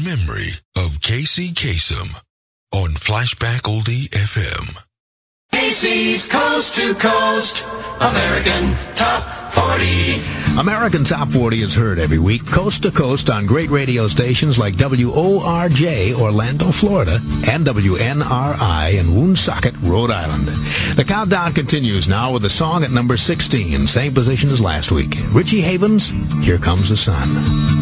memory of Casey Kasem on Flashback Oldie FM. Casey's Coast to Coast American Top 40. American Top 40 is heard every week, coast to coast, on great radio stations like WORJ, Orlando, Florida, and WNRI in Woonsocket, Rhode Island. The countdown continues now with a song at number 16, same position as last week. Richie Havens, Here Comes the Sun.